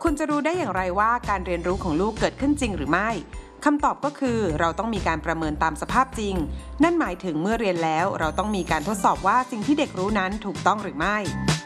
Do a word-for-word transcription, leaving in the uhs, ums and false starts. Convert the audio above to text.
คุณจะรู้ได้อย่างไรว่าการเรียนรู้ของลูกเกิดขึ้นจริงหรือไม่คำตอบก็คือเราต้องมีการประเมินตามสภาพจริงนั่นหมายถึงเมื่อเรียนแล้วเราต้องมีการทดสอบว่าสิ่งที่เด็กรู้นั้นถูกต้องหรือไม่